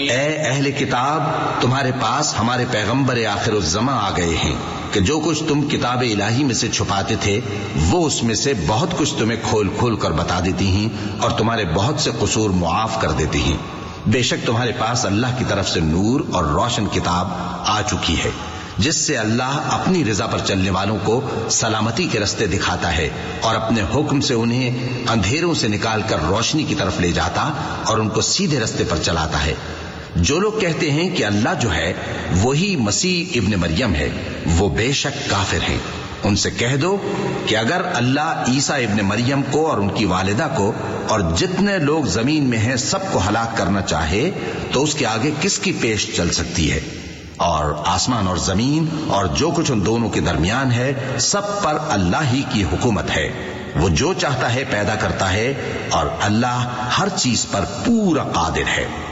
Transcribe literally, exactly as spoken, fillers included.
اے اہل کتاب، تمہارے پاس ہمارے پیغمبر آخر الزماں آ گئے ہیں کہ جو کچھ تم کتاب الہی میں سے چھپاتے تھے وہ اس میں سے بہت کچھ تمہیں کھول کھول کر بتا دیتی ہیں اور تمہارے بہت سے قصور معاف کر دیتی ہیں۔ بے شک تمہارے پاس اللہ کی طرف سے نور اور روشن کتاب آ چکی ہے جس سے اللہ اپنی رضا پر چلنے والوں کو سلامتی کے رستے دکھاتا ہے اور اپنے حکم سے انہیں اندھیروں سے نکال کر روشنی کی طرف لے جاتا اور ان کو سیدھے رستے پر چلاتا ہے۔ جو لوگ کہتے ہیں کہ اللہ جو ہے وہی مسیح ابن مریم ہے وہ بے شک کافر ہیں۔ ان سے کہہ دو کہ اگر اللہ عیسیٰ ابن مریم کو اور ان کی والدہ کو اور جتنے لوگ زمین میں ہیں سب کو ہلاک کرنا چاہے تو اس کے آگے کس کی پیش چل سکتی ہے؟ اور آسمان اور زمین اور جو کچھ ان دونوں کے درمیان ہے سب پر اللہ ہی کی حکومت ہے۔ وہ جو چاہتا ہے پیدا کرتا ہے اور اللہ ہر چیز پر پورا قادر ہے۔